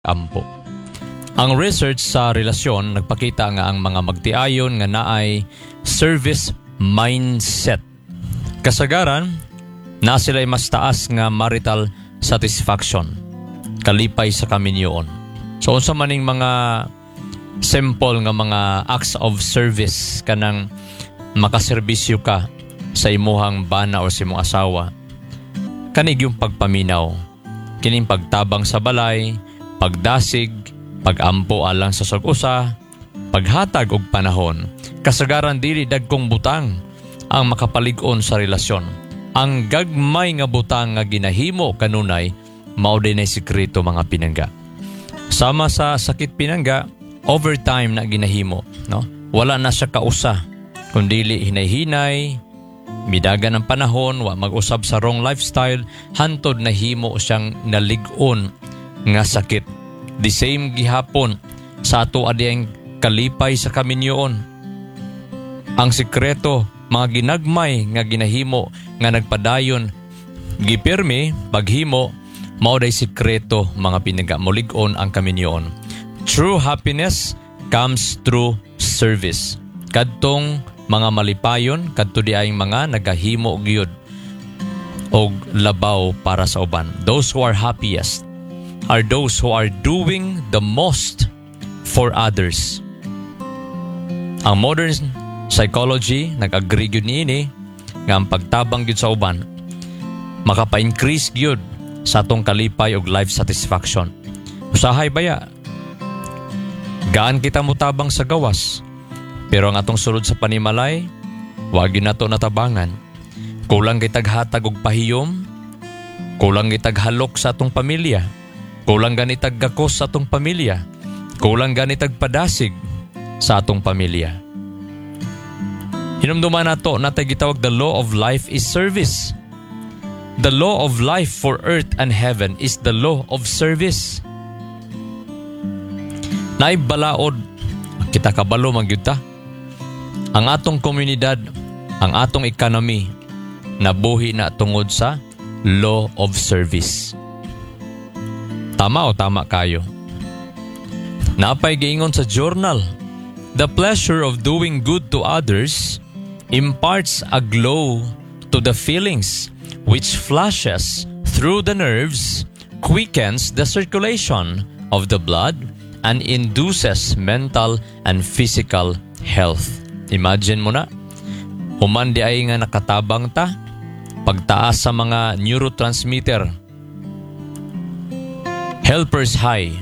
ampo. Ang research sa relasyon nagpakita nga ang mga magtiayon nga naay service mindset. Kasagaran, na sila'y mas taas nga marital satisfaction kalipay sa kaminyoon. So unsa maning mga simple nga mga acts of service kanang makaserbisyo ka sa imuhang bana o sa imong asawa. Kanig yung pagpaminaw, kining pagtabang sa balay, pagdasig, pagampo alang sa sag-usa, paghatag og panahon. Kasagaran dili dagkong butang ang makapalig-on sa relasyon. Ang gagmay nga butang nga ginahimo kanunay mao dinay sikreto mga pinangga. Sama sa sakit pinangga, overtime na ginahimo, no? Wala na siya kausa, kundili hinay-hinay, midagan ang panahon, wa mag-usab sa wrong lifestyle, hantod na himo siyang nalig-on nga sakit. The same gihapon sa ato adiyang kalipay sa kaminyoon. Ang sikreto, mga ginagmay nga ginahimo nga nagpadayon, gipirmi, paghimo, mao day sikreto mga pinangga molig-on ang kaminyoon. True happiness comes through service. Kadtong mga malipayon, kadto di ay mga nagahimo gyud og labaw para sa uban. Those who are happiest are those who are doing the most for others. Ang modern psychology nag-agree gyud niini nga ang pagtabang gyud sa uban makapa-increase gyud sa atong kalipay og life satisfaction. Usahay baya, gaan kita mutabang sa gawas, pero ang atong sulod sa panimalay, wag yun nato natabangan. Kulang kitag hatag og pahiyom, kulang kitag halok sa atong pamilya, kulang ganitag gakos sa atong pamilya, kulang ganitag padasig sa atong pamilya. Hinumduman nato natay gitawag the law of life is service. The law of life for earth and heaven is the law of service. Naibalaod, kita kabalo magyud ta. Ang atong komunidad, ang atong economy, nabuhi na tungod sa law of service. Tama o tama kayo? Napay giingon sa journal, the pleasure of doing good to others imparts a glow to the feelings which flashes through the nerves, quickens the circulation of the blood, and induces mental and physical health. Imagine mo na, human di ay nga nakatabang ta, pagtaas sa mga neurotransmitter, helpers high.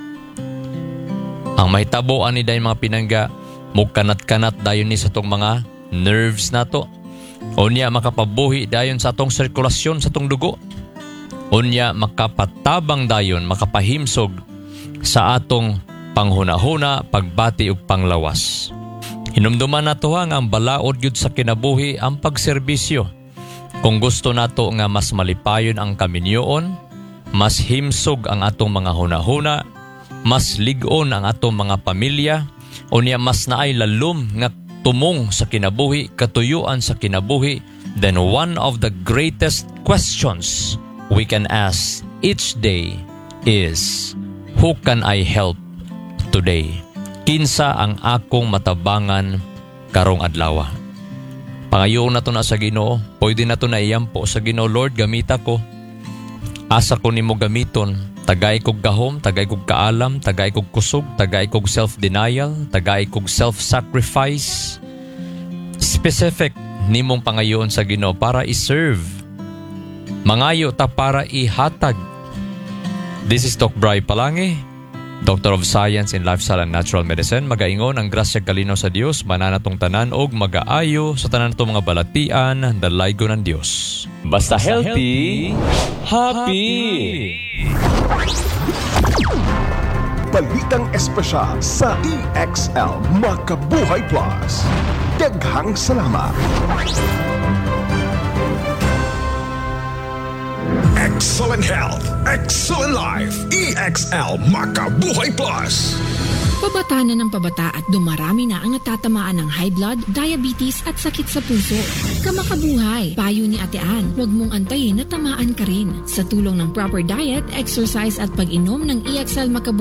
Ang mahitaboan ni dayon mga pinangga, mugkanat-kanat dayon ni sa tong mga nerves nato. Unya makapabuhi dayon sa atong sirkulasyon sa atong dugo. Unya makapatabang dayon, makapahimsog sa atong panghuna-huna, pagbati ug panglawas. Hinumduman nato nga ang balaod gyud sa kinabuhi ang pagserbisyo. Kung gusto nato nga mas malipayon ang kaminyoon, mas himsog ang atong mga huna-huna, mas lig-on ang atong mga pamilya, unya mas naay lalom nga tumong sa kinabuhi, katuyuan sa kinabuhi, then one of the greatest questions we can ask each day is, who can I help today? Kinsa ang akong matabangan karong adlaw? Pangayoon na to na sa Ginoo, pwede na to na iyampo sa Ginoo. Lord, gamita ko. Asa ko nimo gamiton. Tagay kog gahom, tagay kog kaalam, tagay kog kusog, tagay kog self-denial, tagay kog self-sacrifice. Specific nimong pangayoon sa Ginoo para i-serve. Mangayo ta para ihatag. This is Doc Bry Palangi, Doctor of Science in Lifestyle and Natural Medicine. Magaingon ang grasya kalinaw sa Dios, mananatong tanan og magaayo sa tanan natong mga balatian, dalaygo ng Dios. Basta healthy, happy! Balitang espesyal sa EXL Makabuhay Plus. Daghang salamat. Excellent health, excellent life. EXL Makabuhay Plus. Pabata na ng pabata at dumarami na ang natatamaan ng high blood, diabetes at sakit sa puso. Kamakabuhay, payo ni Ate Ann, huwag mong antayin na tamaan ka rin. Sa tulong ng proper diet, exercise at pag-inom ng EXL Makabuhay